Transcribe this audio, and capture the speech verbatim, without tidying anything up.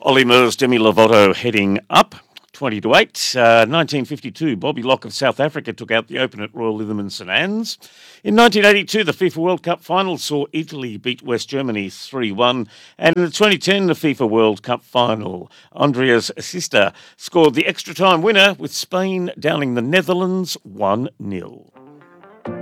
Ollie Murs, Demi Lovato heading up. twenty to eight. Uh, nineteen fifty-two, Bobby Locke of South Africa took out the Open at Royal Lytham and St Anne's. In nineteen eighty-two, the FIFA World Cup final saw Italy beat West Germany three one. And in the twenty ten, the FIFA World Cup final, Andreas Sister scored the extra time winner with Spain downing the Netherlands one nil.